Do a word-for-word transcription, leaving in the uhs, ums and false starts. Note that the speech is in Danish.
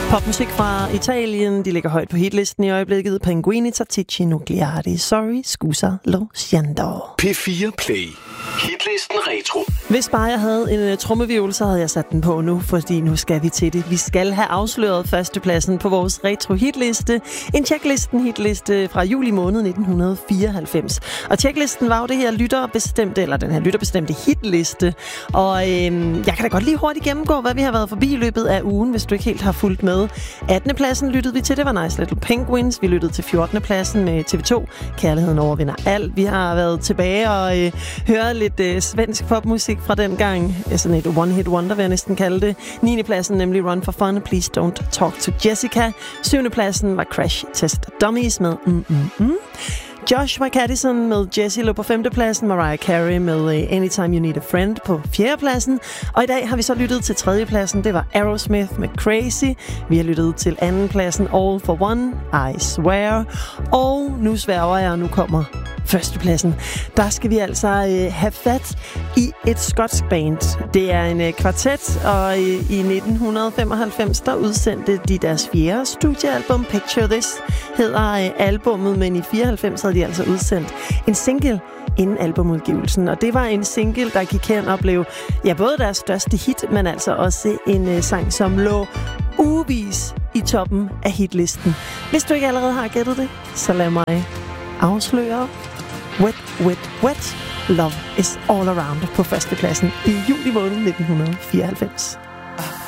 Popmusik fra Italien, de ligger højt på hitlisten i øjeblikket. Pinguini, Tattici, Nucleari, Sorry, Scusa, Lo Siento. P fire Play. Hitlisten Retro. Hvis bare jeg havde en uh, trommevivl, så havde jeg sat den på nu, fordi nu skal vi til det. Vi skal have afsløret førstepladsen på vores retro hitliste. En checklisten hitliste fra juli måned nitten fireoghalvfems. Og checklisten var jo det her lytterbestemte, eller den her lytterbestemte hitliste. Og øhm, jeg kan da godt lige hurtigt gennemgå, hvad vi har været forbi i løbet af ugen, hvis du ikke helt har fulgt med. attende pladsen lyttede vi til, det var Nice Little Penguins. Vi lyttede til fjortende pladsen med T V to. Kærligheden overvinder alt. Vi har været tilbage og øh, hørt lidt øh, svensk popmusik fra den gang. Sådan et one-hit wonder, vil jeg næsten kalde det. niende pladsen nemlig Run for Fun, Please Don't Talk to Jessica. syvende pladsen var Crash Test Dummies med mm, mm, mm. Joshua Caddison med Jessie lå på femte pladsen, Mariah Carey med uh, Anytime You Need a Friend på fjerde pladsen. Og i dag har vi så lyttet til tredje pladsen, det var Aerosmith med Crazy. Vi har lyttet til anden pladsen All for One, I Swear. Og nu sværger jeg, og nu kommer førstepladsen. Der skal vi altså uh, have fat i et skotsk band. Det er en uh, kvartet, og uh, i nitten femoghalvfems der udsendte de deres fjerde studiealbum, Picture This, hedder uh, albummet, men i fireoghalvfems havde de altså udsendt en single inden albumudgivelsen. Og det var en single, der gik hen og blev ja, både deres største hit, men altså også en uh, sang, som lå ugevis i toppen af hitlisten. Hvis du ikke allerede har gættet det, så lad mig afsløre Wet, Wet, Wet. Love is All Around på førstepladsen i juli måned nitten fireoghalvfems.